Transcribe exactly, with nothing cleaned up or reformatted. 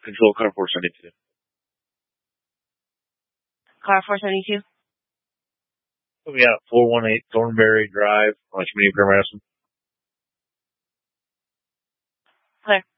Control car four seventy-two. Car four seventy-two. We got four one eight Thornberry Drive, on Community Fair Madison. Clear.